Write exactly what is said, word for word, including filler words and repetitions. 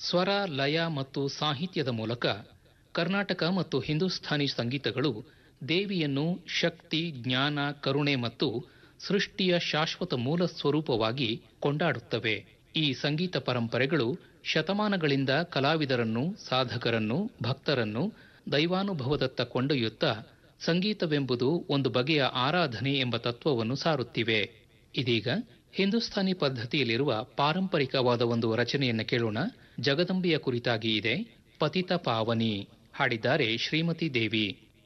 ಸ್ವರ, ಲಯ ಮತ್ತು ಸಾಹಿತ್ಯದ ಮೂಲಕ ಕರ್ನಾಟಕ ಮತ್ತು ಹಿಂದೂಸ್ಥಾನಿ ಸಂಗೀತಗಳು ದೇವಿಯನ್ನು ಶಕ್ತಿ, ಜ್ಞಾನ, ಕರುಣೆ ಮತ್ತು ಸೃಷ್ಟಿಯ ಶಾಶ್ವತ ಮೂಲ ಸ್ವರೂಪವಾಗಿ ಕೊಂಡಾಡುತ್ತವೆ. ಈ ಸಂಗೀತ ಪರಂಪರೆಗಳು ಶತಮಾನಗಳಿಂದ ಕಲಾವಿದರನ್ನು, ಸಾಧಕರನ್ನು, ಭಕ್ತರನ್ನು ದೈವಾನುಭವದತ್ತ ಕೊಂಡೊಯ್ಯುತ್ತಾ ಸಂಗೀತವೆಂಬುದು ಒಂದು ಬಗೆಯ ಆರಾಧನೆ ಎಂಬ ತತ್ವವನ್ನು ಸಾರುತ್ತಿವೆ. ಇದೀಗ ಹಿಂದೂಸ್ಥಾನಿ ಪದ್ಧತಿಯಲ್ಲಿರುವ ಪಾರಂಪರಿಕವಾದ ಒಂದು ರಚನೆಯನ್ನು ಕೇಳೋಣ. ಜಗದಂಬೆಯ ಕುರಿತಾಗಿ ಇದೆ. ಪತಿತ ಪಾವನಿ. ಹಾಡಿದ್ದಾರೆ ಶ್ರೀಮತಿ ದೇವಿ.